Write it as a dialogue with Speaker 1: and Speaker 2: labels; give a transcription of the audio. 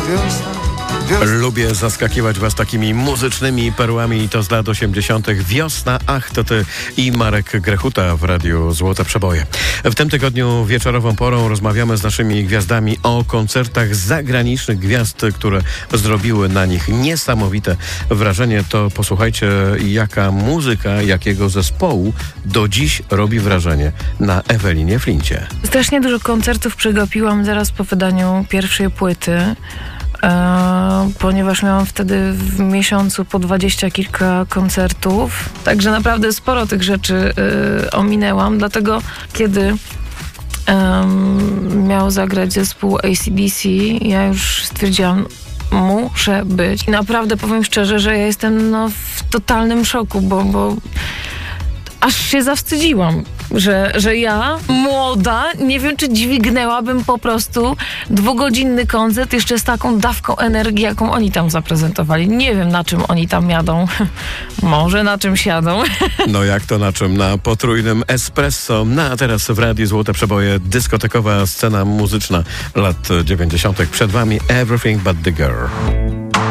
Speaker 1: Lubię zaskakiwać was takimi muzycznymi perłami, to z lat 80. Wiosna, ach to ty i Marek Grechuta w Radiu Złote Przeboje. W tym tygodniu wieczorową porą rozmawiamy z naszymi gwiazdami o koncertach zagranicznych gwiazd, które zrobiły na nich niesamowite wrażenie. To posłuchajcie, jaka muzyka, jakiego zespołu do dziś robi wrażenie na Ewelinie Flincie.
Speaker 2: Strasznie dużo koncertów przegapiłam zaraz po wydaniu pierwszej płyty. Ponieważ miałam wtedy w miesiącu po 20 kilka koncertów. Także naprawdę sporo tych rzeczy ominęłam. Dlatego kiedy miał zagrać zespół AC/DC, ja już stwierdziłam, muszę być. I naprawdę powiem szczerze, że ja jestem w totalnym szoku, bo aż się zawstydziłam, że ja, młoda, nie wiem, czy dźwignęłabym po prostu 2-godzinny koncert jeszcze z taką dawką energii, jaką oni tam zaprezentowali. Nie wiem, na czym oni tam jadą. Może na czymś jadą.
Speaker 1: No jak to na czym? Na potrójnym espresso. No a teraz w Radiu Złote Przeboje dyskotekowa scena muzyczna lat 90. Przed wami Everything But The Girl.